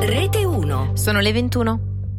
Rete 1. Sono le 21.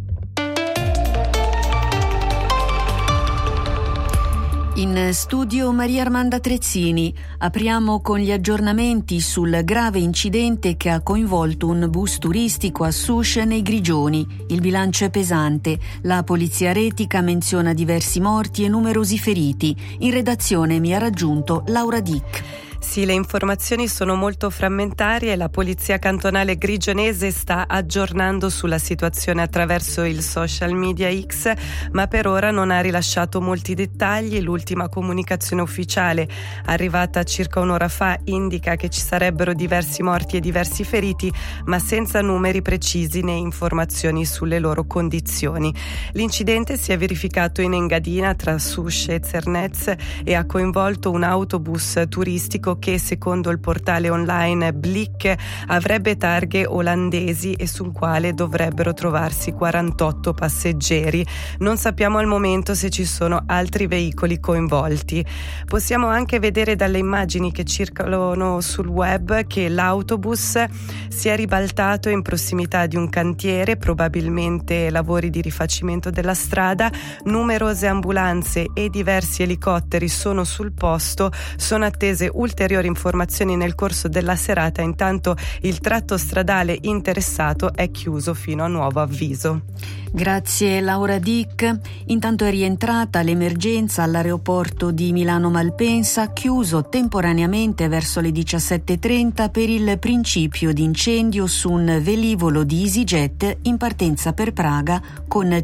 In studio Maria Armanda Trezzini. Apriamo con gli aggiornamenti sul grave incidente che ha coinvolto un bus turistico a Souche nei Grigioni. Il bilancio è pesante. La polizia retica menziona diversi morti e numerosi feriti. In redazione mi ha raggiunto Laura Dick. Sì, le informazioni sono molto frammentarie e la polizia cantonale grigionese sta aggiornando sulla situazione attraverso il social media X, ma per ora non ha rilasciato molti dettagli. L'ultima comunicazione ufficiale, arrivata circa un'ora fa, indica che ci sarebbero diversi morti e diversi feriti, ma senza numeri precisi né informazioni sulle loro condizioni. L'incidente si è verificato in Engadina tra Souche e Zernez e ha coinvolto un autobus turistico che, secondo il portale online Blick, avrebbe targhe olandesi e sul quale dovrebbero trovarsi 48 passeggeri. Non sappiamo al momento se ci sono altri veicoli coinvolti. Possiamo anche vedere dalle immagini che circolano sul web che l'autobus si è ribaltato in prossimità di un cantiere, probabilmente lavori di rifacimento della strada. Numerose ambulanze e diversi elicotteri sono sul posto. Sono attese ulteriori informazioni nel corso della serata. Intanto il tratto stradale interessato è chiuso fino a nuovo avviso. Grazie Laura Dick. Intanto è rientrata l'emergenza all'aeroporto di Milano Malpensa, chiuso temporaneamente verso le 17:30 per il principio di incendio su un velivolo di EasyJet in partenza per Praga con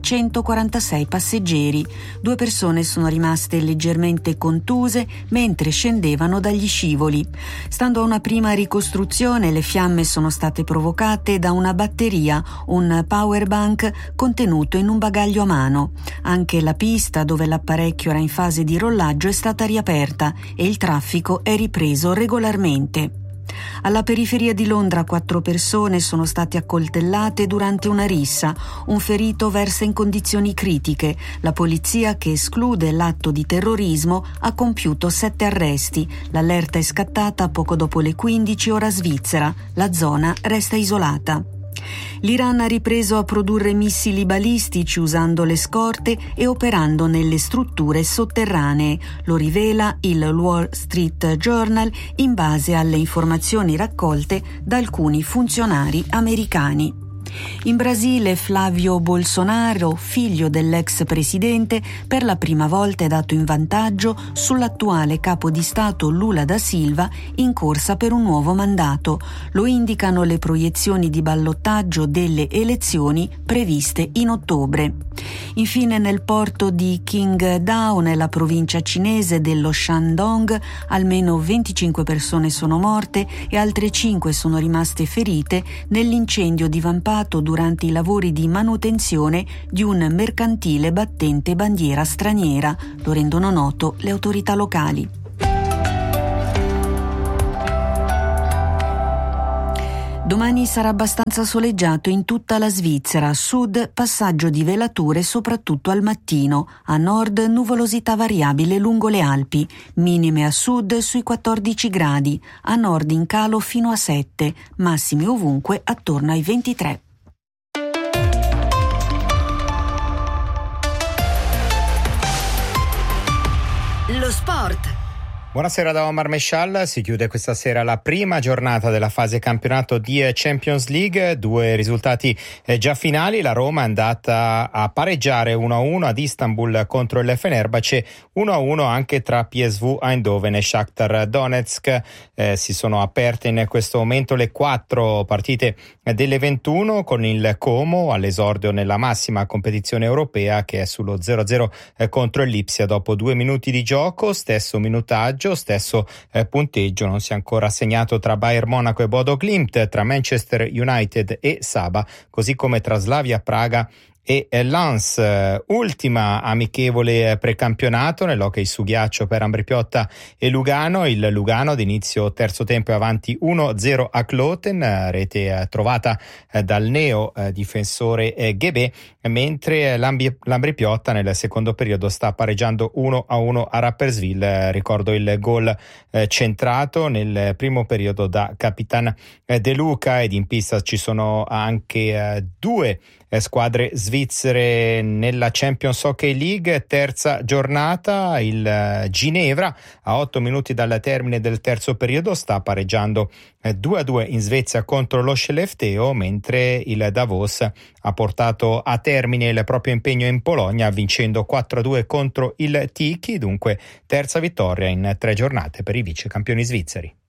146 passeggeri. 2 persone sono rimaste leggermente contuse mentre scendevano dagli scivoli. Stando a una prima ricostruzione, le fiamme sono state provocate da una batteria, un power bank contenuto in un bagaglio a mano. Anche la pista dove l'apparecchio era in fase di rollaggio è stata riaperta e il traffico è ripreso regolarmente. Alla periferia di Londra 4 persone sono state accoltellate durante una rissa. Un ferito versa in condizioni critiche. La polizia, che esclude l'atto di terrorismo, ha compiuto 7 arresti. L'allerta è scattata poco dopo le 15 ora svizzera. La zona resta isolata. L'Iran ha ripreso a produrre missili balistici usando le scorte e operando nelle strutture sotterranee. Lo rivela il Wall Street Journal in base alle informazioni raccolte da alcuni funzionari americani. In Brasile Flavio Bolsonaro, figlio dell'ex presidente, per la prima volta è dato in vantaggio sull'attuale capo di Stato Lula da Silva in corsa per un nuovo mandato. Lo indicano le proiezioni di ballottaggio delle elezioni previste in ottobre. Infine nel porto di Qingdao, nella provincia cinese dello Shandong, almeno 25 persone sono morte e altre 5 sono rimaste ferite nell'incendio divampato durante i lavori di manutenzione di un mercantile battente bandiera straniera. Lo rendono noto le autorità locali. Domani sarà abbastanza soleggiato in tutta la Svizzera. A sud passaggio di velature soprattutto al mattino. A nord nuvolosità variabile lungo le Alpi. Minime a sud sui 14 gradi. A nord in calo fino a 7. Massimi ovunque attorno ai 23. Lo sport. Buonasera da Omar Mescial. Si chiude questa sera la prima giornata della fase campionato di Champions League. 2 risultati già finali. La Roma è andata a pareggiare 1-1 ad Istanbul contro il Fenerbahce, 1-1 anche tra PSV Eindhoven e Shakhtar Donetsk. Si sono aperte in questo momento le 4 partite delle 21 con il Como all'esordio nella massima competizione europea, che è sullo 0-0 contro il Lipsia dopo 2 minuti di gioco. Stesso minutaggio, stesso punteggio, non si è ancora segnato tra Bayern Monaco e Bodo Glimt, tra Manchester United e Saba, così come tra Slavia Praga e Lens. Ultima amichevole precampionato nell'hockey su ghiaccio per Ambri-Piotta e Lugano. Il Lugano d'inizio terzo tempo è avanti 1-0 a Kloten, rete trovata dal neo difensore Ghebè, mentre l'Ambri-Piotta nel secondo periodo sta pareggiando 1-1 a Rapperswil. Ricordo il gol centrato nel primo periodo da Capitan De Luca, ed in pista ci sono anche due squadre svizzere nella Champions Hockey League. Terza giornata, il Ginevra a 8 minuti dal termine del terzo periodo sta pareggiando 2-2 in Svezia contro lo Skellefteå, mentre il Davos ha portato a termine il proprio impegno in Polonia vincendo 4-2 contro il Tiki. Dunque terza vittoria in 3 giornate per i vice campioni svizzeri.